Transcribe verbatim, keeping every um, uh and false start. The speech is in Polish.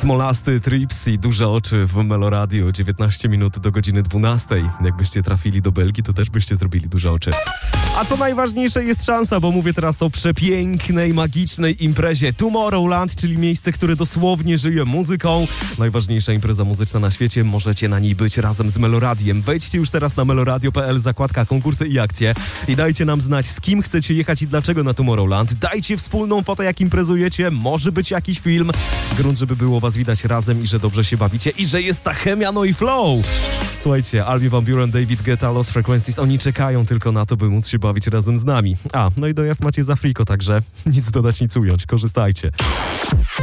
Smolasty, Trips i Duże Oczy w Meloradiu. dziewiętnaście minut do godziny dwunastej. Jakbyście trafili do Belgii, to też byście zrobili duże oczy. A co najważniejsze, jest szansa, bo mówię teraz o przepięknej, magicznej imprezie Tomorrowland, czyli miejsce, które dosłownie żyje muzyką. Najważniejsza impreza muzyczna na świecie. Możecie na niej być razem z Meloradiem. Wejdźcie już teraz na meloradio kropka p l, zakładka konkursy i akcje i dajcie nam znać, z kim chcecie jechać i dlaczego na Tomorrowland. Dajcie wspólną fotę, jak imprezujecie. Może być jakiś film. Grunt, żeby było was widać razem i że dobrze się bawicie i że jest ta chemia, no i flow. Słuchajcie, Armin van Buuren, David Guetta, Lost Frequencies, oni czekają tylko na to, by móc się bawić razem z nami. A, no i dojazd macie za friko, także nic dodać, nic ująć. Korzystajcie.